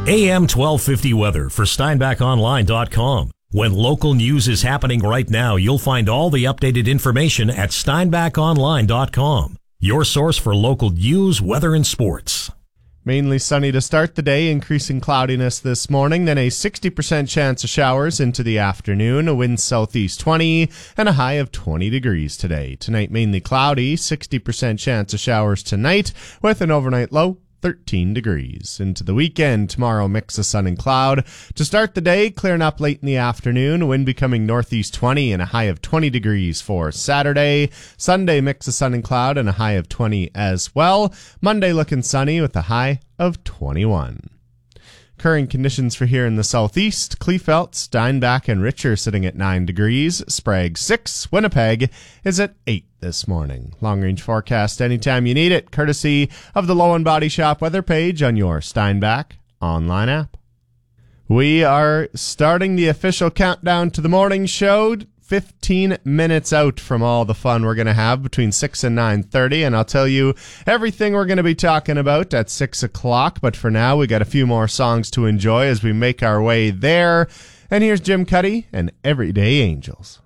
AM 1250 weather for SteinbachOnline.com. When local news is happening right now, you'll find all the updated information at SteinbachOnline.com. Your source for local news, weather, and sports. Mainly sunny to start the day, increasing cloudiness this morning, then a 60% chance of showers into the afternoon, a wind southeast 20, and a high of 20 degrees today. Tonight mainly cloudy, 60% chance of showers tonight, with an overnight low 13 degrees. Into the weekend, tomorrow mix of sun and cloud. To start the day, clearing up late in the afternoon, wind becoming northeast 20 and a high of 20 degrees for Saturday. Sunday, mix of sun and cloud and a high of 20 as well. Monday looking sunny with a high of 21. Current conditions for here in the southeast, Kleefeld, Steinbach, and Richer sitting at 9 degrees. Sprague 6, Winnipeg is at 8 this morning. Long-range forecast anytime you need it, courtesy of the Low and Body Shop weather page on your Steinbach online app. We are starting the official countdown to the morning show. 15 minutes out from all the fun we're going to have between 6 and 9:30, and I'll tell you everything we're going to be talking about at 6 o'clock, but for now we got a few more songs to enjoy as we make our way there. And here's Jim Cuddy and Everyday Angels.